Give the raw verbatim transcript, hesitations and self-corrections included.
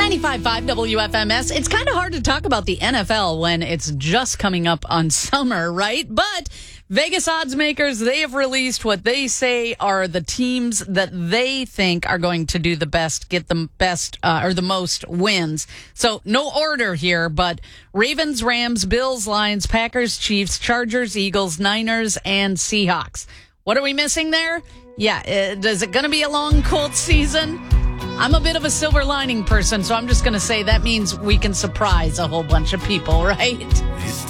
ninety-five point five W F M S. It's kind of hard to talk about the N F L when it's just coming up on summer, right? But Vegas odds makers, they have released what they say are the teams that they think are going to do the best, get the best uh, or the most wins. So no order here, but Ravens, Rams, Bills, Lions, Packers, Chiefs, Chargers, Eagles, Niners, and Seahawks. What are we missing there? Yeah, uh, is it going to be a long, cold season? I'm a bit of a silver lining person, so I'm just going to say that means we can surprise a whole bunch of people, right?